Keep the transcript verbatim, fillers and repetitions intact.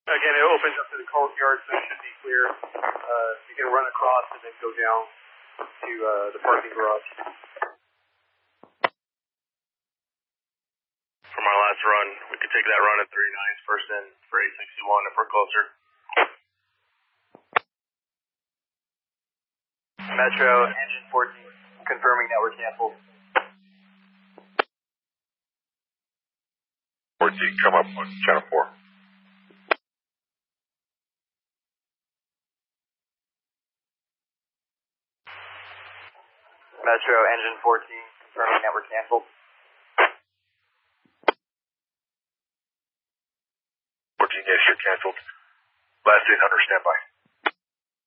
Again, it opens up to the courtyard, so it should be clear. Uh, you can run across and then go down to uh, the parking garage. From our last run, we could take that run at three nines, first in for eight sixty-one if we're closer. Metro, engine fourteen, confirming that we're canceled. fourteen, come up on channel four. Metro, engine fourteen, confirming that we're canceled. fourteen, yes, you're canceled. Last eight hundred, standby.